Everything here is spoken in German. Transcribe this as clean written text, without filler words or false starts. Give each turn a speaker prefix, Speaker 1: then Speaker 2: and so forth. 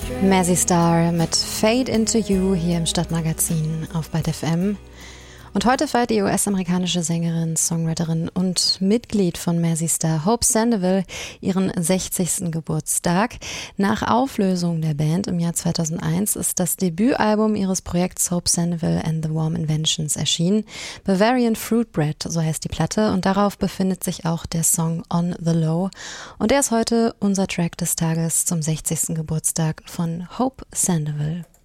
Speaker 1: Mazzy Star mit Fade Into You hier im Stadtmagazin auf Byte FM. Und heute feiert die US-amerikanische Sängerin, Songwriterin und Mitglied von Mazzy Star, Hope Sandoval, ihren 60. Geburtstag. Nach Auflösung der Band im Jahr 2001 ist das Debütalbum ihres Projekts Hope Sandoval and the Warm Inventions erschienen. Bavarian Fruit Bread, so heißt die Platte, und darauf befindet sich auch der Song On the Low. Und er ist heute unser Track des Tages zum 60. Geburtstag von Hope Sandoval.